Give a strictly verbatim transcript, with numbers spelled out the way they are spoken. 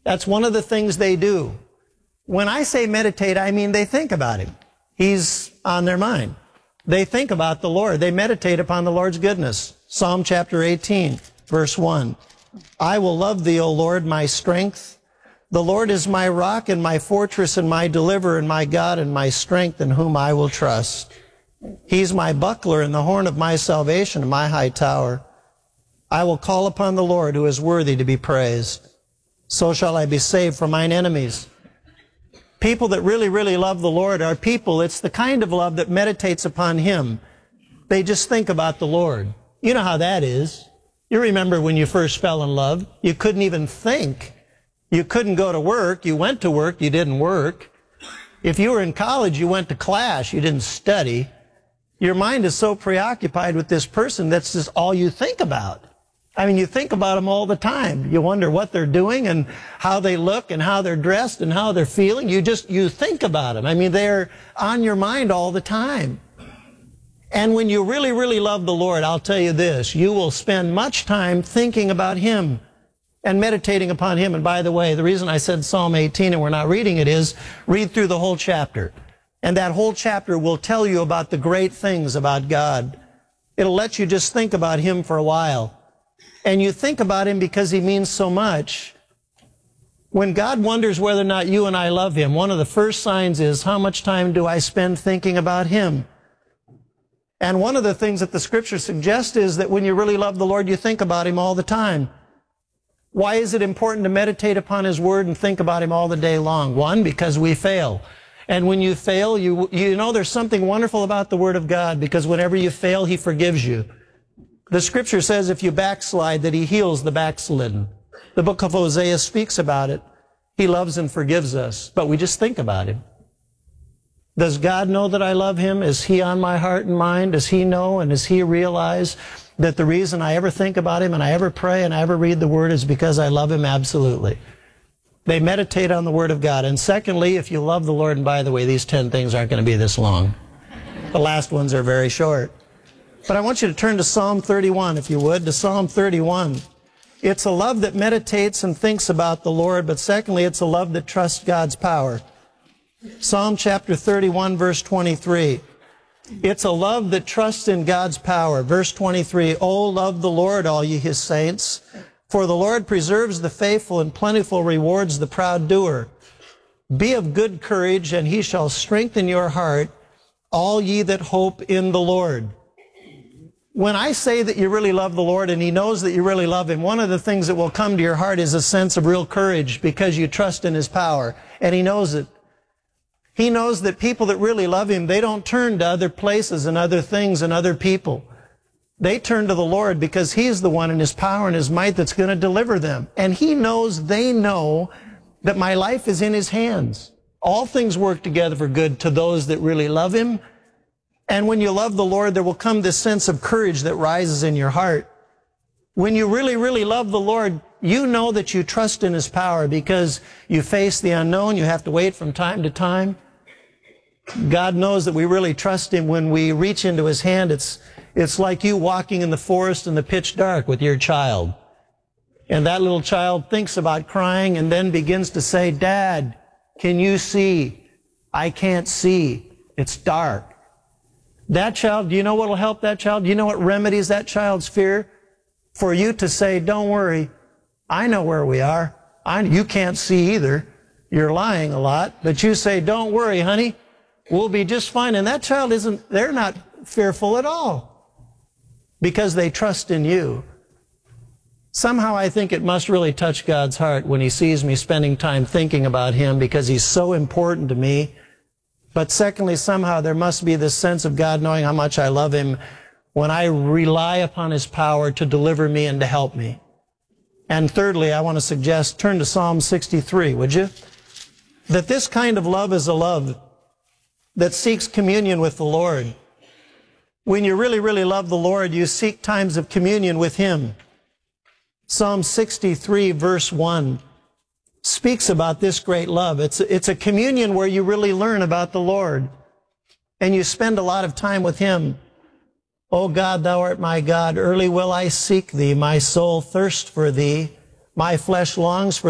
That's one of the things they do. When I say meditate, I mean they think about him. He's on their mind. They think about the Lord. They meditate upon the Lord's goodness. Psalm chapter eighteen, verse one. I will love thee, O Lord, my strength. The Lord is my rock and my fortress and my deliverer and my God and my strength in whom I will trust. He's my buckler and the horn of my salvation and my high tower. I will call upon the Lord who is worthy to be praised. So shall I be saved from mine enemies. People that really, really love the Lord are people, it's the kind of love that meditates upon Him. They just think about the Lord. You know how that is. You remember when you first fell in love, you couldn't even think. You couldn't go to work. You went to work, you didn't work. If you were in college, you went to class, you didn't study. Your mind is so preoccupied with this person, that's just all you think about. I mean, you think about them all the time. You wonder what they're doing and how they look and how they're dressed and how they're feeling. You just, you think about them. I mean, they're on your mind all the time. And when you really, really love the Lord, I'll tell you this, you will spend much time thinking about Him and meditating upon Him. And by the way, the reason I said Psalm eighteen and we're not reading it is, read through the whole chapter. And that whole chapter will tell you about the great things about God. It'll let you just think about Him for a while. And you think about Him because He means so much. When God wonders whether or not you and I love Him, one of the first signs is, how much time do I spend thinking about Him? And one of the things that the Scripture suggests is that when you really love the Lord, you think about Him all the time. Why is it important to meditate upon His Word and think about Him all the day long? One, because we fail. And when you fail, you, you know there's something wonderful about the Word of God, because whenever you fail, He forgives you. The Scripture says if you backslide, that He heals the backslidden. The book of Hosea speaks about it. He loves and forgives us, but we just think about Him. Does God know that I love Him? Is He on my heart and mind? Does He know and does He realize that the reason I ever think about Him and I ever pray and I ever read the Word is because I love Him? Absolutely. They meditate on the Word of God. And secondly, if you love the Lord, and by the way, these ten things aren't going to be this long. The last ones are very short. But I want you to turn to Psalm thirty-one, if you would, to Psalm thirty-one. It's a love that meditates and thinks about the Lord, but secondly, it's a love that trusts God's power. Psalm chapter thirty-one, verse twenty-three. It's a love that trusts in God's power. Verse twenty-three, O love the Lord, all ye His saints, for the Lord preserves the faithful and plentiful rewards the proud doer. Be of good courage, and He shall strengthen your heart, all ye that hope in the Lord. When I say that you really love the Lord and He knows that you really love Him, one of the things that will come to your heart is a sense of real courage because you trust in His power, and He knows it. He knows that people that really love Him, they don't turn to other places and other things and other people. They turn to the Lord because He's the one in His power and His might that's going to deliver them. And He knows, they know, that my life is in His hands. All things work together for good to those that really love Him. And when you love the Lord, there will come this sense of courage that rises in your heart. When you really, really love the Lord, you know that you trust in His power because you face the unknown. You have to wait from time to time. God knows that we really trust Him when we reach into His hand. It's, it's like you walking in the forest in the pitch dark with your child. And that little child thinks about crying and then begins to say, Dad, can you see? I can't see. It's dark. That child, do you know what will help that child? Do you know what remedies that child's fear? For you to say, don't worry, I know where we are. I, you can't see either. You're lying a lot. But you say, don't worry, honey, we'll be just fine. And that child isn't, they're not fearful at all because they trust in you. Somehow I think it must really touch God's heart when He sees me spending time thinking about Him because He's so important to me. But secondly, somehow there must be this sense of God knowing how much I love Him when I rely upon His power to deliver me and to help me. And thirdly, I want to suggest, turn to Psalm sixty-three, would you? That this kind of love is a love that seeks communion with the Lord. When you really, really love the Lord, you seek times of communion with Him. Psalm sixty-three, verse one. Speaks about this great love. It's, it's a communion where you really learn about the Lord and you spend a lot of time with Him. O God, Thou art my God. Early will I seek Thee. My soul thirsts for Thee. My flesh longs for